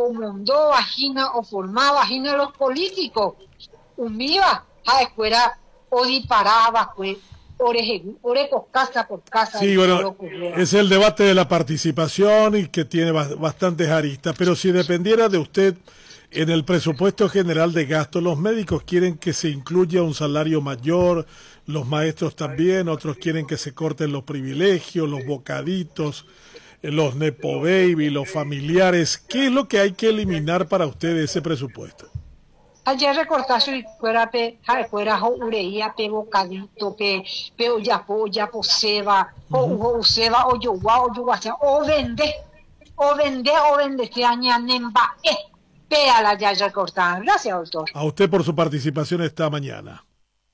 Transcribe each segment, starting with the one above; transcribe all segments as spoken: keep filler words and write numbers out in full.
o mundo vagina o formaba vagina los políticos. Umiva, a escuela o disparaba, pues, ore, ore por casa por casa. Sí, bueno, es el debate de la participación y que tiene bastantes aristas, pero si dependiera de usted, en el presupuesto general de gasto, los médicos quieren que se incluya un salario mayor, los maestros también, otros quieren que se corten los privilegios, los bocaditos, los nepo baby, los familiares. ¿Qué es lo que hay que eliminar para usted de ese presupuesto? Ayer recortaste y fuera pe, fuera ureía, pe bocadito, pe, pe oyapo, oyapo seba, o uho seba, o yowa, o yowa, o vende, o vende, o vende, se añanemba, eh, pe a la ya recortada. Gracias, doctor. A usted por su participación esta mañana.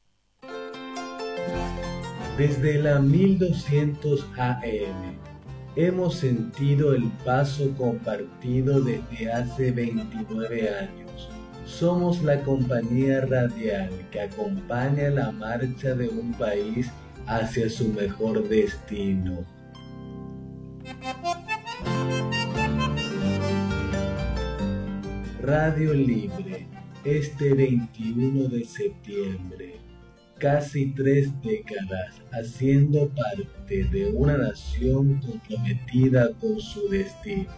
Desde la mil doscientos A M hemos sentido el paso compartido desde hace veintinueve años. Somos la compañía radial que acompaña la marcha de un país hacia su mejor destino. Radio Libre, este veintiuno de septiembre. Casi tres décadas haciendo parte de una nación comprometida con su destino.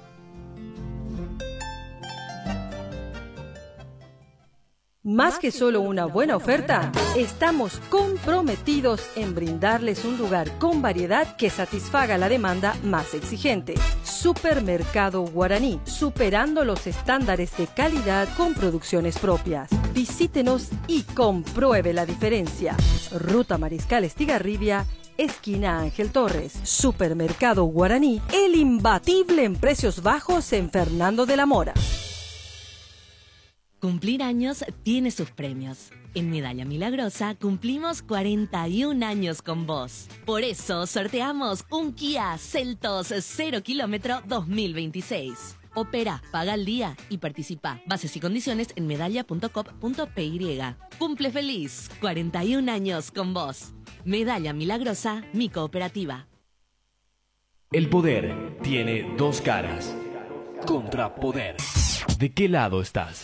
Más que solo una buena oferta, estamos comprometidos en brindarles un lugar con variedad que satisfaga la demanda más exigente. Supermercado Guaraní, superando los estándares de calidad con producciones propias. Visítenos y compruebe la diferencia. Ruta Mariscal Estigarribia, esquina Ángel Torres. Supermercado Guaraní, el imbatible en precios bajos en Fernando de la Mora. Cumplir años tiene sus premios. En Medalla Milagrosa cumplimos cuarenta y un años con vos. Por eso sorteamos un Kia Seltos cero kilómetro dos mil veintiséis. Opera, paga al día y participa. Bases y condiciones en medalla punto com punto p y. Cumple feliz, cuarenta y un años con vos. Medalla Milagrosa, mi cooperativa. El poder tiene dos caras. Contrapoder. ¿De qué lado estás?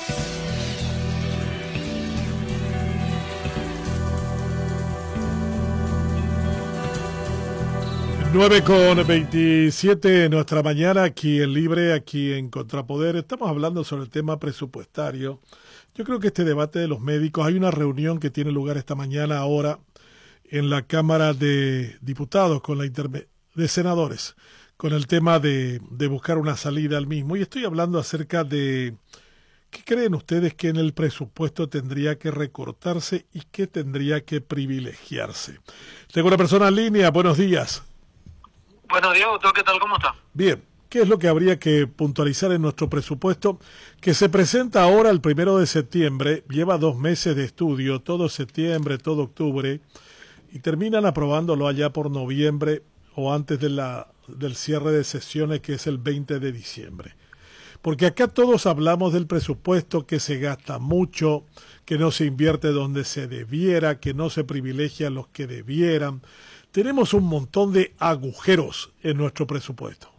nueve con veintisiete en nuestra mañana, aquí en Libre, aquí en Contrapoder. Estamos hablando sobre el tema presupuestario. Yo creo que este debate de los médicos, hay una reunión que tiene lugar esta mañana ahora en la Cámara de Diputados, con la interme- de senadores, con el tema de, de buscar una salida al mismo. Y estoy hablando acerca de qué creen ustedes que en el presupuesto tendría que recortarse y qué tendría que privilegiarse. Tengo una persona en línea, buenos días. Buenos días, doctor, ¿qué tal? ¿Cómo está? Bien, ¿qué es lo que habría que puntualizar en nuestro presupuesto que se presenta ahora el primero de septiembre? Lleva dos meses de estudio, todo septiembre, todo octubre, y terminan aprobándolo allá por noviembre o antes de la, del cierre de sesiones, que es el veinte de diciembre. Porque acá todos hablamos del presupuesto, que se gasta mucho, que no se invierte donde se debiera, que no se privilegia a los que debieran. Tenemos un montón de agujeros en nuestro presupuesto.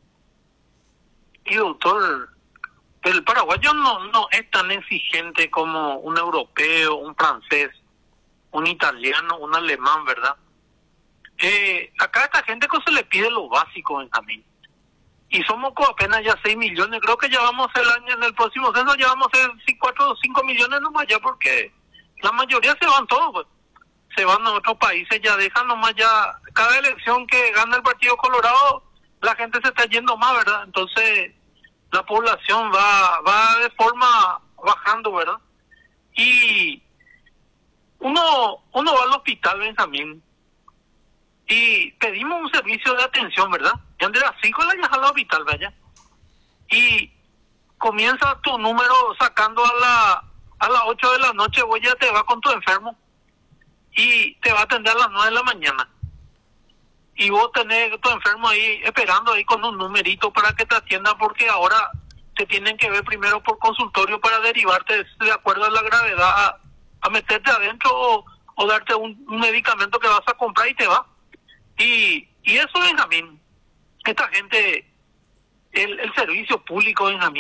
Y doctor, el paraguayo no, no es tan exigente como un europeo, un francés, un italiano, un alemán, ¿verdad? Eh, acá a esta gente que se le pide lo básico, Benjamín. Y somos apenas ya seis millones, creo que ya vamos el año, en el próximo censo ya vamos a ser cuatro o cinco millones nomás ya, porque la mayoría se van todos, pues. Se van a otros países, ya dejan nomás ya, cada elección que gana el Partido Colorado, la gente se está yendo más, ¿verdad? Entonces, la población va, va de forma bajando, ¿verdad? Y uno, uno va al hospital, Benjamín, y pedimos un servicio de atención, ¿verdad? Y de las cinco la llevas al hospital, vaya. Y comienza tu número sacando a la a las ocho de la noche, vos ya te vas con tu enfermo y te va a atender a las nueve de la mañana. Y vos tenés tu enfermo ahí esperando ahí con un numerito para que te atiendan, porque ahora te tienen que ver primero por consultorio para derivarte de acuerdo a la gravedad a, a meterte adentro o, o darte un, un medicamento que vas a comprar y te va. Y, y eso, Benjamín, esta gente, el, el servicio público, Benjamín,